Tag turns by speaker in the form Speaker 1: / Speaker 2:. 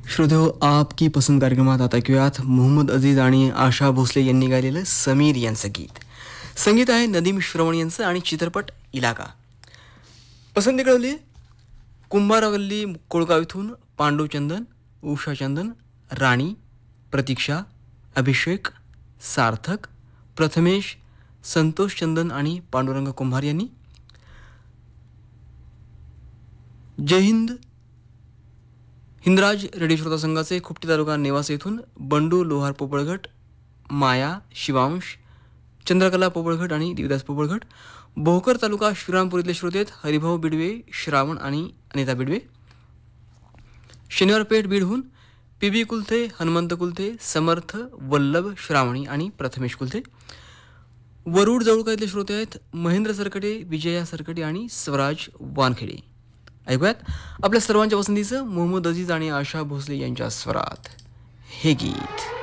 Speaker 1: श्रोतो आपकी पसंद कार्यक्रमात आता ऐकूयात मोहम्मद अजीज आणि आशा भोसले यांनी गायलेलं समीर यांचं गीत. संगीत आहे नदीम श्रवण यांचं आणि चित्रपट इलाका. पसंती कळवली कुंभारवल्ली कोळगाव इथून पांडुचंदन, उषाचंदन, राणी, प्रतीक्षा, अभिषेक, सार्थक, प्रथमेश, संतोष चंदन आणि पांडुरंग कुंभार यांनी. जय हिंद हिंदराज रेडिओ श्रोता संघाचे खुपटी तालुका नेवासे येथून बंडू लोहार पोपळघट, माया, शिवांश, चंद्रकला पोपळघट आणि देवदास पोपळघट. भोकर तालुका श्रीरामपूर इथले श्रोते आहेत हरिभाऊ बिडवे, श्रावण आणि अनिता बिडवे. शनिवार पेठ बीडहून पी बी कुलथे, हनुमंत कुलथे, समर्थ, वल्लभ, श्रावणी आणि प्रथमेश कुलथे. वरुड जवळका इथले श्रोते आहेत महेंद्र सरकडे, विजया सरकडे आणि स्वराज वानखेडे. ऐकूयात आपल्या सर्वांच्या पसंतीचं मोहम्मद अजीज आणि आशा भोसले यांच्या स्वरात हे गीत.